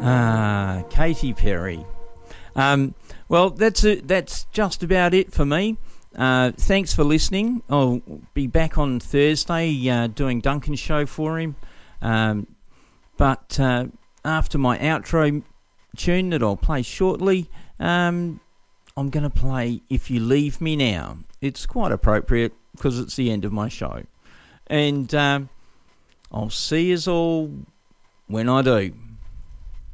Katy Perry. Well, that's just about it for me. Thanks for listening. I'll be back on Thursday doing Duncan's show for him. But after my outro tune that I'll play shortly, I'm going to play If You Leave Me Now. It's quite appropriate because it's the end of my show. And I'll see you all when I do.